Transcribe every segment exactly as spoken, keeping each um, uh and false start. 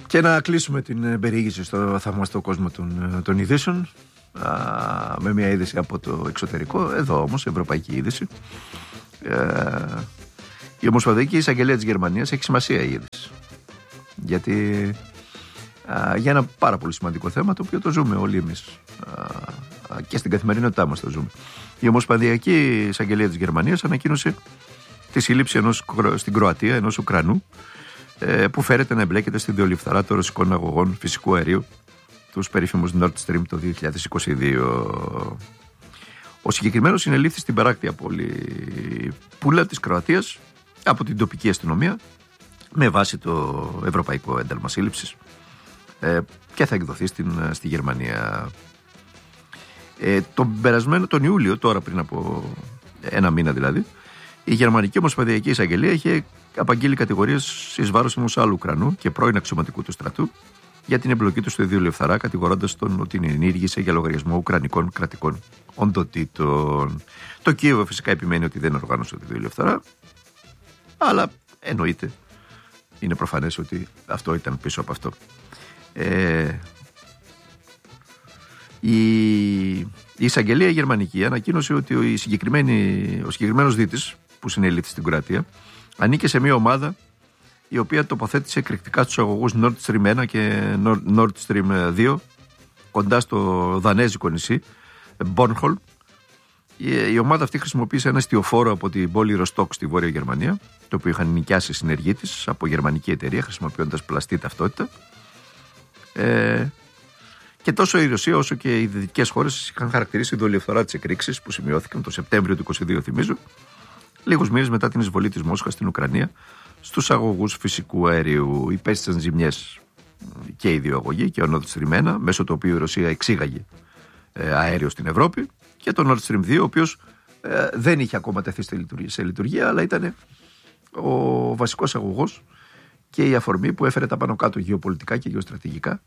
Και να κλείσουμε την περιήγηση στο θαυμαστό κόσμο των, των ειδήσεων α, με μια είδηση από το εξωτερικό. Εδώ όμως, ευρωπαϊκή είδηση. Ε, η Ομοσπονδιακή Εισαγγελία της Γερμανίας έχει σημασία η είδηση. Γιατί α, για ένα πάρα πολύ σημαντικό θέμα, το οποίο το ζούμε όλοι εμείς α, α, και στην καθημερινότητά μας το ζούμε. Η Ομοσπονδιακή Εισαγγελία της Γερμανίας ανακοίνωσε τη σύλληψη ενός, στην Κροατία ενός Ουκρανού που φέρεται να εμπλέκεται στη διολιφθαρά των ρωσικών αγωγών φυσικού αερίου, τους περίφημους Nord Stream, το δύο χιλιάδες είκοσι δύο. Ο συγκεκριμένος συνελήφθη στην παράκτια πόλη Πούλα της Κροατίας από την τοπική αστυνομία με βάση το ευρωπαϊκό ένταλμα σύλληψης και θα εκδοθεί στην, στη Γερμανία. Ε, τον περασμένο, τον Ιούλιο, τώρα πριν από ένα μήνα δηλαδή, η Γερμανική Ομοσπονδιακή Εισαγγελία είχε απαγγείλει κατηγορίες εις βάρος ενός άλλου Ουκρανού και πρώην αξιωματικού του στρατού για την εμπλοκή του στο διολιφθαρά, κατηγορώντας τον ότι ενήργησε για λογαριασμό ουκρανικών κρατικών οντοτήτων. Το Κίεβο φυσικά επιμένει ότι δεν οργάνωσε τη διολιφθαρά, αλλά εννοείται, είναι προφανές ότι αυτό ήταν πίσω από αυτό. Ε, η, η εισαγγελία γερμανική ανακοίνωσε ότι ο, ο συγκεκριμένος δίτης που συνελήφθη στην Κροατία ανήκε σε μια ομάδα η οποία τοποθέτησε εκρηκτικά στους αγωγούς Nord Stream ένα και Nord Stream δύο κοντά στο δανέζικο νησί Bornholm. Η, η ομάδα αυτή χρησιμοποίησε ένα στιοφόρο από την πόλη Ροστόκ στη Βόρεια Γερμανία, το οποίο είχαν νοικιάσει συνεργοί της από γερμανική εταιρεία, χρησιμοποιώντας πλαστή ταυτότητα. Ε, και τόσο η Ρωσία όσο και οι δυτικές χώρες είχαν χαρακτηρίσει τη διολιφθαρά της εκρήξης που σημειώθηκαν το Σεπτέμβριο του είκοσι δύο, θυμίζω, λίγους μήνες μετά την εισβολή της Μόσχας στην Ουκρανία στους αγωγούς φυσικού αερίου. Υπέστησαν ζημιές και οι δύο αγωγοί, και ο Nord Stream ένα, μέσω του οποίου η Ρωσία εξήγαγε ε, αέριο στην Ευρώπη, και το Nord Stream δύο, ο οποίος ε, δεν είχε ακόμα τεθεί σε λειτουργία, σε λειτουργία, αλλά ήταν ο βασικός αγωγός και η αφορμή που έφερε τα πάνω κάτω γεωπολιτικά και γεωστρατηγικά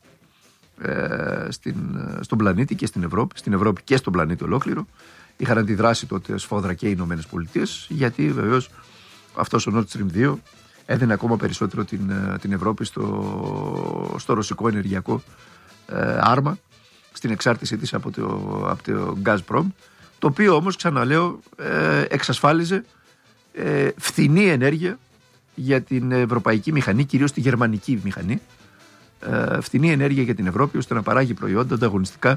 ε, στην, στον πλανήτη και στην Ευρώπη, στην Ευρώπη και στον πλανήτη ολόκληρο. Είχαν αντιδράσει τότε σφόδρα και οι Ηνωμένες Πολιτείες, γιατί βεβαίως αυτός ο Nord Stream δύο έδινε ακόμα περισσότερο την, την Ευρώπη στο, στο ρωσικό ενεργειακό ε, άρμα, στην εξάρτησή της από το, από το Gazprom, το οποίο όμως, ξαναλέω, ε, εξασφάλιζε ε, φθηνή ενέργεια για την ευρωπαϊκή μηχανή, κυρίως τη γερμανική μηχανή, ε, φθηνή ενέργεια για την Ευρώπη, ώστε να παράγει προϊόντα ανταγωνιστικά,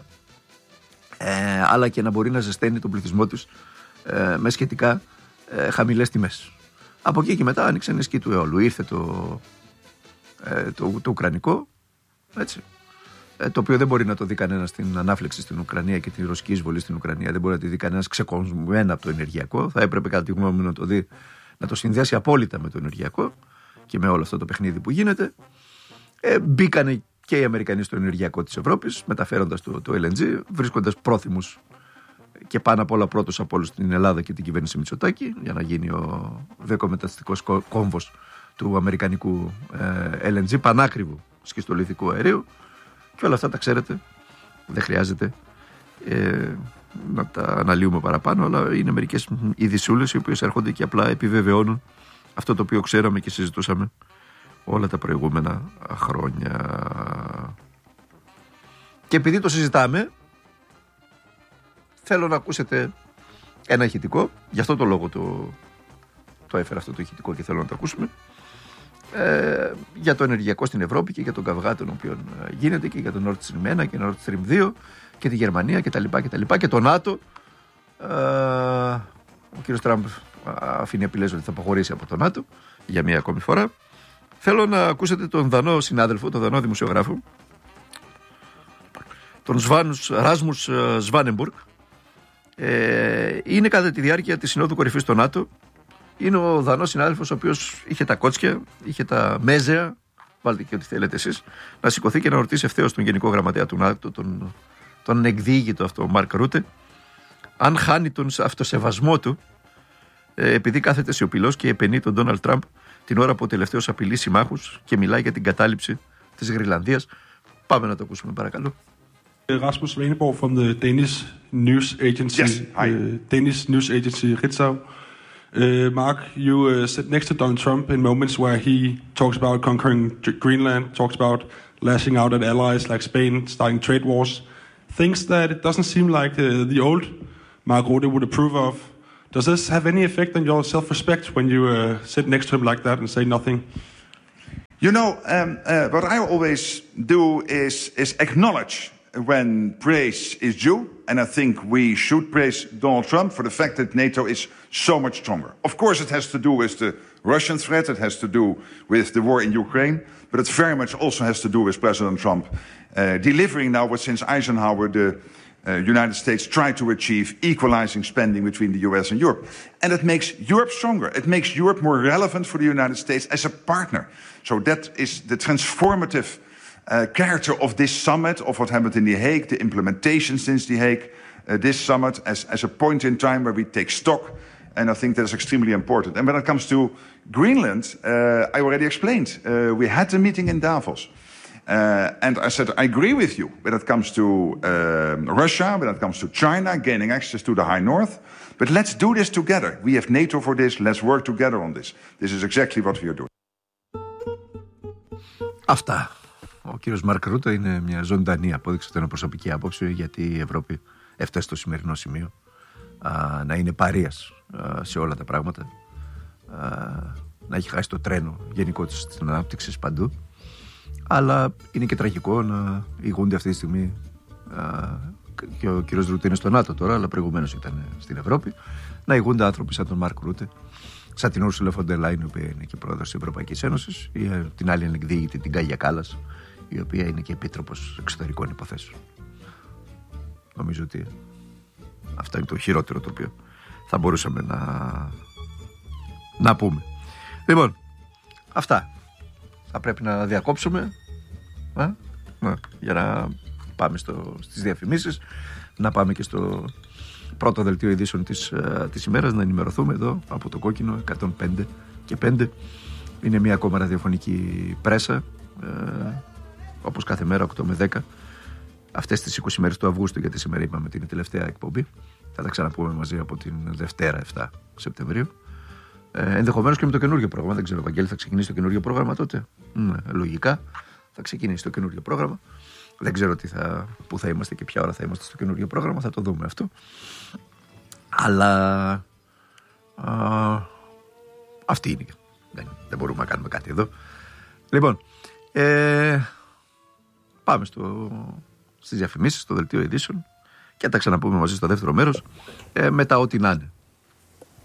Ε, αλλά και να μπορεί να ζεσταίνει τον πληθυσμό τους ε, με σχετικά ε, χαμηλές τιμές. Από εκεί και μετά άνοιξαν οι σκοί του αιώλου. Ήρθε το, ε, το, το ουκρανικό, έτσι, ε, το οποίο δεν μπορεί να το δει κανένας στην ανάφλεξη στην Ουκρανία και την ρωσική εισβολή στην Ουκρανία. Δεν μπορεί να το δει κανένας ξεκοσμωμένα από το ενεργειακό. Θα έπρεπε, κατά τη γνώμη μου, να το δει, να το συνδυάσει απόλυτα με το ενεργειακό και με όλο αυτό το παιχνίδι που γίνεται. Ε, μπήκανε και οι Αμερικανοί στο ενεργειακό της Ευρώπης, μεταφέροντας το, το ελ εν τζι, βρίσκοντας πρόθυμους και πάνω απ' όλα πρώτους από όλους την Ελλάδα και την κυβέρνηση Μητσοτάκη, για να γίνει ο δεκομεταστικός κόμβος του αμερικανικού ε, ελ εν τζι, πανάκριβου σχιστολιθικού αερίου. Και όλα αυτά τα ξέρετε, δεν χρειάζεται ε, να τα αναλύουμε παραπάνω, αλλά είναι μερικές ειδησούλες οι οποίες έρχονται και απλά επιβεβαιώνουν αυτό το οποίο ξέραμε και συζητούσαμε όλα τα προηγούμενα χρόνια. Και επειδή το συζητάμε, θέλω να ακούσετε ένα ηχητικό. Γι' αυτό το λόγο το, το έφερα αυτό το ηχητικό και θέλω να το ακούσουμε. Ε, για το ενεργειακό στην Ευρώπη και για τον καυγά τον οποίο γίνεται, και για το Nord Stream ένα και Nord Stream δύο και τη Γερμανία και τα λοιπά και τα λοιπά, και το ΝΑΤΟ. Ε, ο κύριος Τραμπ αφήνει απειλές ότι θα αποχωρήσει από το ΝΑΤΟ για μία ακόμη φορά. Θέλω να ακούσετε τον δανό συνάδελφο, τον δανό δημοσιογράφο, τον Σβάνους, Ράσμους Σβάνεμπουργκ. Ε, είναι κατά τη διάρκεια της Συνόδου Κορυφής στο ΝΑΤΟ. Είναι ο δανός συνάδελφος ο οποίος είχε τα κότσια, είχε τα μέζεα, βάλτε και ό,τι θέλετε εσείς, να σηκωθεί και να ρωτήσει ευθέως τον Γενικό Γραμματέα του ΝΑΤΟ, τον, τον εκδίγητο αυτό Μαρκ Ρούτε, αν χάνει τον αυτοσεβασμό του, ε, επειδή κάθεται σιωπηλός και επενεί τον Ντόναλντ Τραμπ την ώρα που ο τελευταίος απειλεί συμμάχους και μιλάει για την κατάληψη της Γρυλανδίας. Πάμε να το ακούσουμε, παρακαλώ. Rasmus Svaneborg from the Danish news agency, yes, hi. uh, Danish news agency Ritzau. Uh, Mark, you uh, sit next to Donald Trump in moments where he talks about conquering G- Greenland, talks about lashing out at allies like Spain, starting trade wars, things that it doesn't seem like the, the old Mark Rutte would approve of. Does this have any effect on your self-respect when you uh, sit next to him like that and say nothing? You know, um, uh, what I always do is, is acknowledge when praise is due, and I think we should praise Donald Trump for the fact that NATO is so much stronger. Of course, it has to do with the Russian threat, it has to do with the war in Ukraine, but it very much also has to do with President Trump uh, delivering now what since Eisenhower the uh, United States tried to achieve, equalizing spending between the U S and Europe. And it makes Europe stronger. It makes Europe more relevant for the United States as a partner. So that is the transformative Uh, character of this summit, of what happened in The Hague, the implementation since The Hague, uh, this summit as, as a point in time where we take stock, and I think that is extremely important. And when it comes to Greenland, uh, I already explained, uh, we had a meeting in Davos, uh, and I said, I agree with you when it comes to uh, Russia, when it comes to China, gaining access to the High North, but let's do this together. We have NATO for this, let's work together on this. This is exactly what we are doing. Αυτά. Ο κύριος Μαρκ Ρούτε είναι μια ζωντανή απόδειξη, ότι είναι προσωπική άποψη, γιατί η Ευρώπη έφτασε στο σημερινό σημείο α, να είναι παρείας α, σε όλα τα πράγματα, α, να έχει χάσει το τρένο γενικότερα στην ανάπτυξη παντού, αλλά είναι και τραγικό να ηγούνται αυτή τη στιγμή, α, και ο κύριος Ρούτε είναι στο ΝΑΤΟ τώρα, αλλά προηγουμένως ήταν στην Ευρώπη, να ηγούνται άνθρωποι σαν τον Μαρκ Ρούτε, σαν την Ursula von der Leyen, η οποία είναι και πρόεδρος της Ευρωπαϊκής Ένωσης, ή την άλλη ανεκδίκητη, την Κάγια Κάλλας, η οποία είναι και επίτροπος εξωτερικών υποθέσεων. Νομίζω ότι αυτό είναι το χειρότερο το οποίο θα μπορούσαμε να, να πούμε. Λοιπόν, αυτά. Θα πρέπει να διακόψουμε α, να, για να πάμε στο, στις διαφημίσεις, να πάμε και στο πρώτο δελτίο ειδήσεων της, της ημέρας, να ενημερωθούμε εδώ από το κόκκινο εκατόν πέντε και πέντε. Είναι μια ακόμα ραδιοφωνική πρέσα, ε, όπως κάθε μέρα οκτώ με δέκα, αυτές τις είκοσι μέρες του Αυγούστου, γιατί σήμερα είπαμε την τελευταία εκπομπή. Θα τα ξαναπούμε μαζί από την Δευτέρα επτά Σεπτεμβρίου. Ε, ενδεχομένως και με το καινούργιο πρόγραμμα. Δεν ξέρω, Βαγγέλη, θα ξεκινήσει το καινούργιο πρόγραμμα τότε? Ναι, λογικά θα ξεκινήσει το καινούργιο πρόγραμμα. Δεν ξέρω τι θα, πού θα είμαστε και ποια ώρα θα είμαστε στο καινούργιο πρόγραμμα. Θα το δούμε αυτό. Αλλά α, αυτή είναι. Δεν, δεν μπορούμε να κάνουμε κάτι εδώ. Λοιπόν, ε, πάμε στο, στις διαφημίσεις, στο δελτίο ειδήσεων, και θα τα ξαναπούμε μαζί στο δεύτερο μέρος, ε, μετά ό,τι να είναι.